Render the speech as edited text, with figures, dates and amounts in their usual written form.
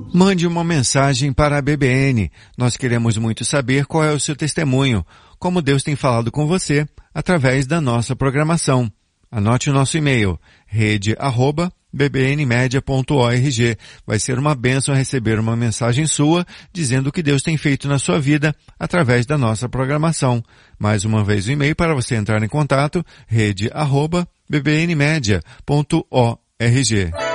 Mande uma mensagem para a BBN. Nós queremos muito saber qual é o seu testemunho, como Deus tem falado com você através da nossa programação. Anote o nosso e-mail, rede@bbnmedia.org. Vai ser uma bênção receber uma mensagem sua dizendo o que Deus tem feito na sua vida através da nossa programação. Mais uma vez o e-mail para você entrar em contato, rede@bbnmedia.org.